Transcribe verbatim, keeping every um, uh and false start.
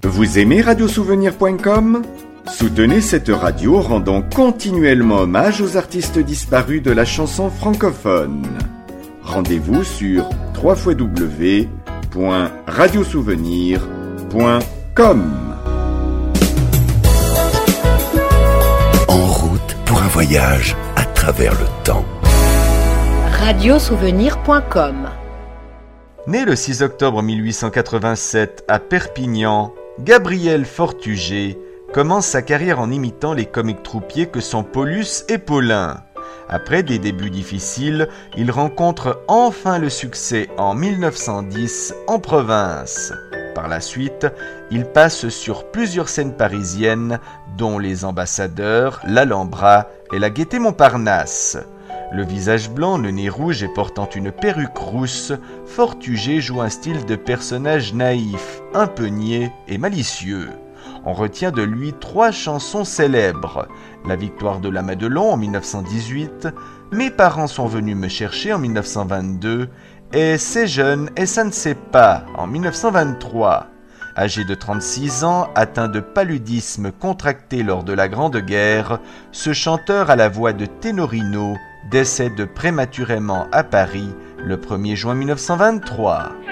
Vous aimez radiosouvenir point com ? Soutenez cette radio rendant continuellement hommage aux artistes disparus de la chanson francophone. Rendez-vous sur w w w point radiosouvenir point com. En route pour un voyage à travers le temps. radiosouvenir point com. Né le six octobre mille huit cent quatre-vingt-sept à Perpignan, Gabriel Fortuget commence sa carrière en imitant les comiques troupiers que sont Paulus et Paulin. Après des débuts difficiles, il rencontre enfin le succès en mille neuf cent dix en province. Par la suite, il passe sur plusieurs scènes parisiennes, dont les Ambassadeurs, l'Alhambra et la Gaîté Montparnasse. Le visage blanc, le nez rouge et portant une perruque rousse, Fortuget joue un style de personnage naïf, un peu niais et malicieux. On retient de lui trois chansons célèbres. La victoire de la Madelon en mille neuf cent dix-huit, Mes parents sont venus me chercher en mille neuf cent vingt-deux et C'est jeune et ça ne sait pas en mille neuf cent vingt-trois. Âgé de trente-six ans, atteint de paludisme contracté lors de la Grande Guerre, ce chanteur à la voix de Ténorino décède prématurément à Paris le premier juin mille neuf cent vingt-trois.